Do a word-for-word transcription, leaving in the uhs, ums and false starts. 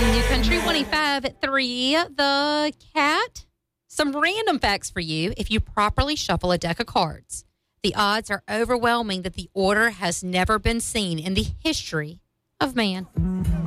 New Country one oh five point three, The Cat. Some random facts for you. If you properly shuffle a deck of cards, the odds are overwhelming that the order has never been seen in the history of man.